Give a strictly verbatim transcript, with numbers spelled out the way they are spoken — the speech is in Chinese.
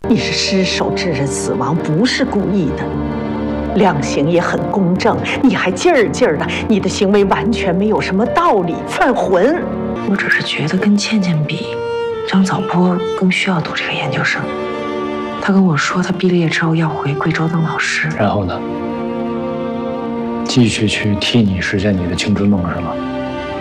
你是失手致人死亡，不是故意的。量刑也很公正，你还劲儿劲儿的，你的行为完全没有什么道理，犯浑。 我只是觉得跟倩倩比，张早波更需要读这个研究生。他跟我说，他毕了业之后要回贵州当老师。 然后呢？继续去替你实现你的青春梦是吗？